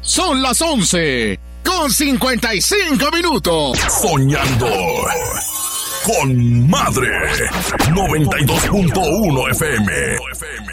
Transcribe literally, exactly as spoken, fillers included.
Son las once con cincuenta y cinco minutos. Soñando con Madre noventa y dos punto uno F M.